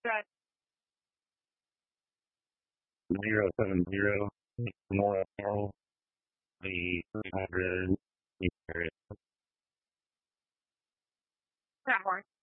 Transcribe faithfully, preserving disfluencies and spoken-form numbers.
address? zero seven zero Nora Carroll, the three hundred. That horse.